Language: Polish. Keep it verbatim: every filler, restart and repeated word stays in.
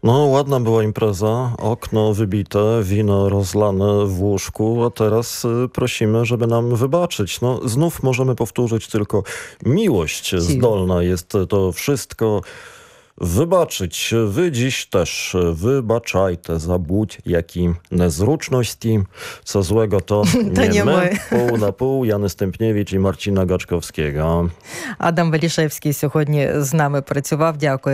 No, ładna była impreza, okno wybite, wino rozlane w łóżku, a teraz y, prosimy, żeby nam wybaczyć. No, znów możemy powtórzyć tylko miłość zdolna jest to wszystko wybaczyć. Wy dziś też wybaczajte za будь-які незручності. Co złego to, To nie, nie my. my. Pół na pół, Jany Stępniewicz i Marcina Gaczkowskiego. Адам Валішевський сьогодні з нами працював. Дякую.